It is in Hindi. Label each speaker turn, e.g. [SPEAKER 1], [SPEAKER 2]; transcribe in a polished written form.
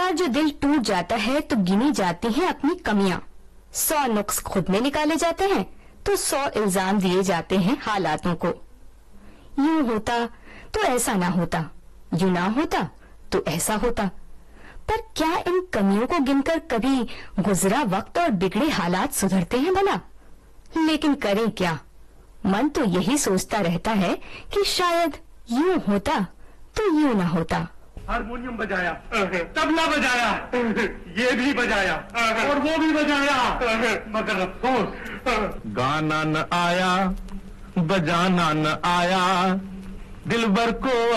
[SPEAKER 1] बार जो दिल टूट जाता है तो गिनी जाती हैं अपनी कमियां। 100 नुक्स खुद में निकाले जाते हैं तो 100 इल्जाम दिए जाते हैं हालातों को। यूं होता तो ऐसा ना होता, यूं ना होता तो ऐसा होता। पर क्या इन कमियों को गिनकर कभी गुजरा वक्त और बिगड़े हालात सुधरते हैं भला? लेकिन करें क्या, मन तो यही सोचता रहता है कि शायद यूं होता तो यूं ना होता।
[SPEAKER 2] हारमोनियम बजाया, तबला बजाया, ये भी बजाया और वो भी बजाया, मगर अफसोस
[SPEAKER 3] गाना न आया, बजाना न आया, दिलबर को